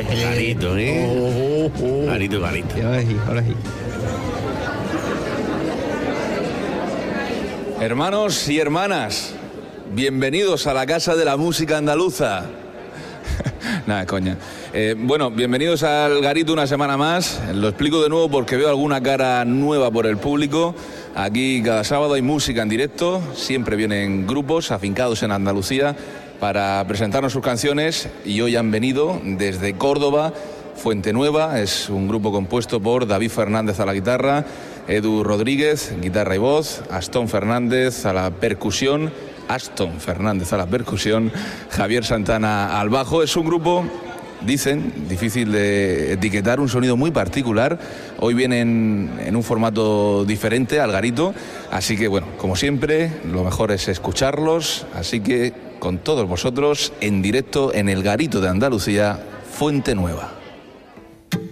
Garito, Garito. Ahora sí. Hermanos y hermanas, bienvenidos a la Casa de la Música Andaluza. Nada, coña. Bueno, bienvenidos al Garito una semana más. Lo explico de nuevo porque veo alguna cara nueva por el público. Aquí cada sábado hay música en directo. Siempre vienen grupos afincados en Andalucía para presentarnos sus canciones. Y hoy han venido desde Córdoba, Fuente Nueva. Es un grupo compuesto por David Fernández a la guitarra, Edu Rodríguez, guitarra y voz, Aston Fernández a la percusión, Javier Santana al bajo. Es un grupo, dicen, difícil de etiquetar, un sonido muy particular. Hoy vienen en un formato diferente al Garito, así que bueno, como siempre, lo mejor es escucharlos, así que con todos vosotros en directo en el Garito de Andalucía, Fuente Nueva.